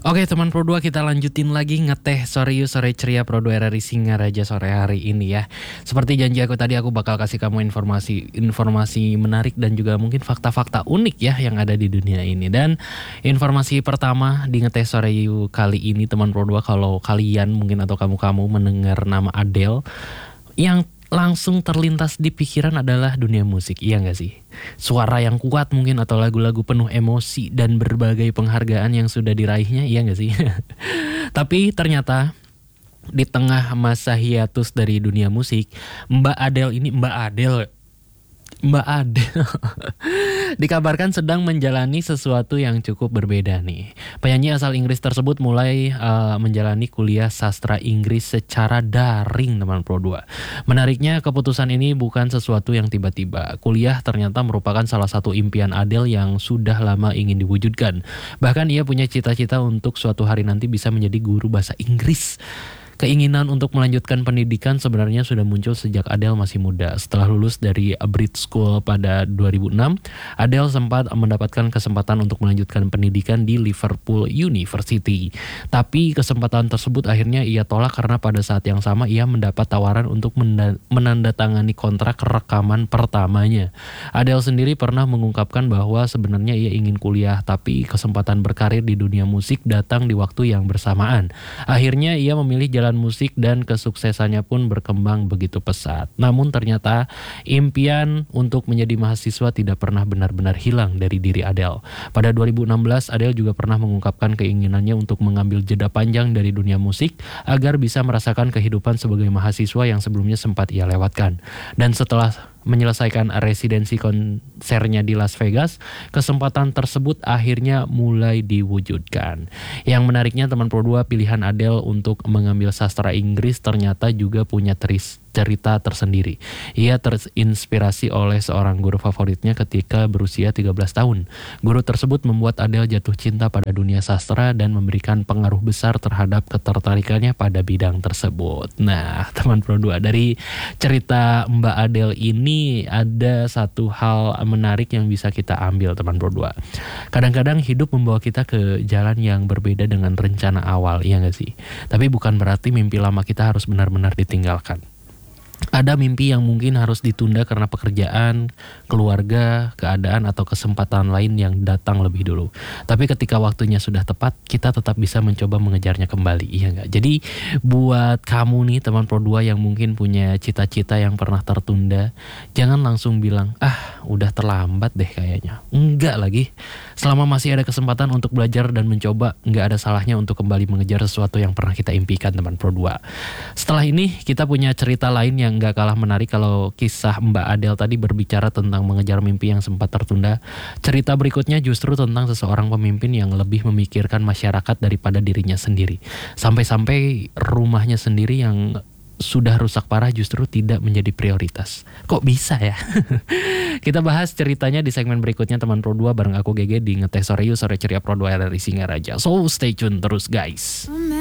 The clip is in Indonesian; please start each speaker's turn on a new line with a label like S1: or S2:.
S1: Oke teman Pro 2, kita lanjutin lagi ngeteh sore ceria Pro 2 RRI Singaraja sore hari ini ya. Seperti janji aku tadi, aku bakal kasih kamu informasi menarik dan juga mungkin fakta-fakta unik ya yang ada di dunia ini. Dan informasi pertama di ngeteh sore kali ini teman Pro 2, kalau kalian mungkin atau kamu mendengar nama Adele, yang langsung terlintas di pikiran adalah dunia musik, iya gak sih? Suara yang kuat mungkin atau lagu-lagu penuh emosi dan berbagai penghargaan yang sudah diraihnya, iya gak sih? Tapi ternyata di tengah masa hiatus dari dunia musik, Mbak Adele dikabarkan sedang menjalani sesuatu yang cukup berbeda nih. Penyanyi asal Inggris tersebut mulai menjalani kuliah sastra Inggris secara daring teman Pro 2. Menariknya, keputusan ini bukan sesuatu yang tiba-tiba. Kuliah ternyata merupakan salah satu impian Adele yang sudah lama ingin diwujudkan. Bahkan ia punya cita-cita untuk suatu hari nanti bisa menjadi guru bahasa Inggris. Keinginan untuk melanjutkan pendidikan sebenarnya sudah muncul sejak Adele masih muda. Setelah lulus dari Brit School pada 2006, Adele sempat mendapatkan kesempatan untuk melanjutkan pendidikan di Liverpool University. Tapi kesempatan tersebut akhirnya ia tolak karena pada saat yang sama ia mendapat tawaran untuk menandatangani kontrak rekaman pertamanya. Adele sendiri pernah mengungkapkan bahwa sebenarnya ia ingin kuliah, tapi kesempatan berkarir di dunia musik datang di waktu yang bersamaan. Akhirnya ia memilih jalan musik dan kesuksesannya pun berkembang begitu pesat. Namun ternyata impian untuk menjadi mahasiswa tidak pernah benar-benar hilang dari diri Adele. Pada 2016, Adele juga pernah mengungkapkan keinginannya untuk mengambil jeda panjang dari dunia musik agar bisa merasakan kehidupan sebagai mahasiswa yang sebelumnya sempat ia lewatkan. Dan setelah menyelesaikan residensi konsernya di Las Vegas, kesempatan tersebut akhirnya mulai diwujudkan. Yang menariknya teman Pro 2, pilihan Adele untuk mengambil sastra Inggris ternyata juga punya cerita tersendiri. Ia terinspirasi oleh seorang guru favoritnya ketika berusia 13 tahun. Guru tersebut membuat Adele jatuh cinta pada dunia sastra dan memberikan pengaruh besar terhadap ketertarikannya pada bidang tersebut. Nah, teman Pro 2, dari cerita Mbak Adele ini ada satu hal menarik yang bisa kita ambil teman Pro 2. Kadang-kadang hidup membawa kita ke jalan yang berbeda dengan rencana awal, iya gak sih? Tapi bukan berarti mimpi lama kita harus benar-benar ditinggalkan. Ada mimpi yang mungkin harus ditunda karena pekerjaan, keluarga, keadaan, atau kesempatan lain yang datang lebih dulu. Tapi ketika waktunya sudah tepat, kita tetap bisa mencoba mengejarnya kembali, iya nggak? Jadi buat kamu nih teman Pro 2 yang mungkin punya cita-cita yang pernah tertunda, jangan langsung bilang, udah terlambat deh kayaknya. Enggak lagi. Selama masih ada kesempatan untuk belajar dan mencoba, nggak ada salahnya untuk kembali mengejar sesuatu yang pernah kita impikan teman Pro 2. Setelah ini kita punya cerita lain yang gak kalah menarik. Kalau kisah Mbak Adele tadi berbicara tentang mengejar mimpi yang sempat tertunda, cerita berikutnya justru tentang seseorang pemimpin yang lebih memikirkan masyarakat daripada dirinya sendiri. Sampai-sampai rumahnya sendiri yang sudah rusak parah justru tidak menjadi prioritas. Kok bisa ya? Kita bahas ceritanya di segmen berikutnya teman Pro 2 bareng aku GG di Ngeteh Sore ceria Pro 2 RRI Singaraja. So stay tune terus guys.